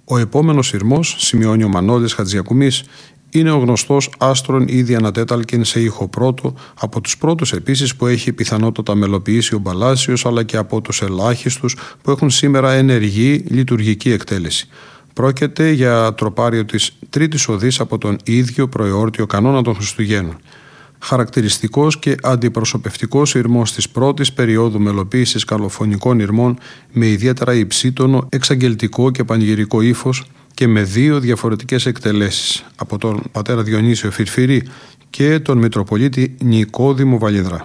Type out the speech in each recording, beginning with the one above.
Ο επόμενος ηρμός, σημειώνει ο Μανώλης Χατζιακουμής, είναι ο γνωστός Άστρον Ήδη Ανατέταλκεν σε ήχο πρώτο, από τους πρώτους επίσης που έχει πιθανότατα μελοποιήσει ο Μπαλάσιος, αλλά και από τους ελάχιστους που έχουν σήμερα ενεργή λειτουργική εκτέλεση. Πρόκειται για τροπάριο της τρίτης οδής από τον ίδιο προεόρτιο κανόνα των Χριστουγέννων. Χαρακτηριστικός και αντιπροσωπευτικός ηρμός της πρώτης περίοδου μελοποίησης καλοφωνικών ηρμών με ιδιαίτερα υψίτονο, εξαγγελτικό και πανηγυρικό ύφος και με δύο διαφορετικές εκτελέσεις από τον πατέρα Διονύσιο Φυρφυρή και τον Μητροπολίτη Νικόδημο Βαλιδρά.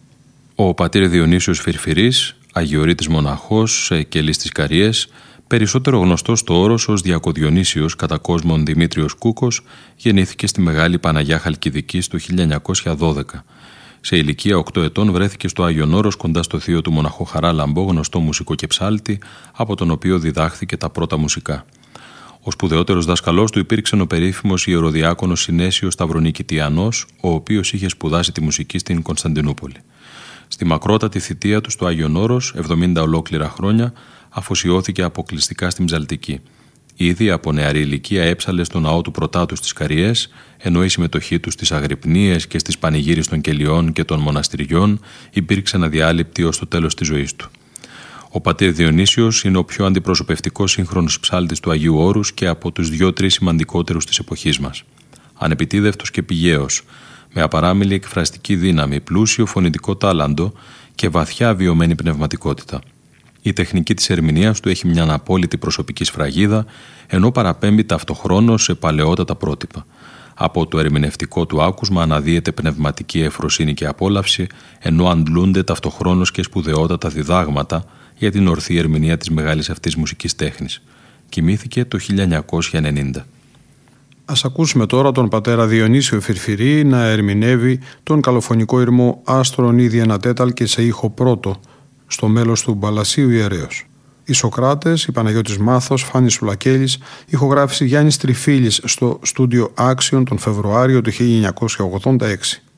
Ο πατήρ Διονύσιος Φυρφυρής, αγιορείτης μοναχός σε Κελής της Καρίες, περισσότερο γνωστός στο όρος ως Διακοδιονύσιος κατά κόσμον Δημήτριος Κούκος, γεννήθηκε στη Μεγάλη Παναγιά Χαλκιδικής το 1912. Σε ηλικία 8 ετών βρέθηκε στο Άγιον Όρος κοντά στο θείο του μοναχό Χαράλαμπο, γνωστό μουσικό και ψάλτη, από τον οποίο διδάχθηκε τα πρώτα μουσικά. Ο σπουδαιότερος δάσκαλός του υπήρξε ο περίφημος ιεροδιάκονος Συνέσιος Σταυρονικητιανός, ο οποίος είχε σπουδάσει τη μουσική στην Κωνσταντινούπολη. Στη μακρότατη θητεία του στο Άγιον Όρος, 70 ολόκληρα χρόνια, αφοσιώθηκε αποκλειστικά στην ψαλτική. Ήδη από νεαρή ηλικία έψαλε στο ναό του Πρωτάτου στις Καριές, ενώ η συμμετοχή του στις αγρυπνίες και στις πανηγύρες των κελιών και των μοναστηριών υπήρξε αδιάλειπτη ως το τέλος της ζωής του. Ο πατήρ Διονύσιος είναι ο πιο αντιπροσωπευτικός σύγχρονος ψάλτης του Αγίου Όρους και από τους 2-3 σημαντικότερους της εποχής μας. Ανεπιτίδευτος και πηγαίος, με απαράμιλη εκφραστική δύναμη, πλούσιο φωνητικό τάλαντο και βαθιά βιωμένη πνευματικότητα. Η τεχνική της ερμηνείας του έχει μια απόλυτη προσωπική σφραγίδα, ενώ παραπέμπει ταυτοχρόνως σε παλαιότατα πρότυπα. Από το ερμηνευτικό του άκουσμα αναδύεται πνευματική ευφροσύνη και απόλαυση, ενώ αντλούνται ταυτοχρόνως και σπουδαιότατα διδάγματα για την ορθή ερμηνεία της μεγάλης αυτής μουσικής τέχνης. Κοιμήθηκε το 1990. Ας ακούσουμε τώρα τον πατέρα Διονύσιο Φυρφυρή να ερμηνεύει τον καλοφωνικό ηρμό Άστρον Ήδη Ανατέταλκεν σε ήχο πρώτο, στο μέλος του Μπαλασίου Ιερέως. Οι Σοκράτες, η Παναγιώτης Μάθος, Φάνης Σουλακέλης, ηχογράφηση Γιάννης Τριφίλης στο στούντιο Άξιον τον Φεβρουάριο του 1986.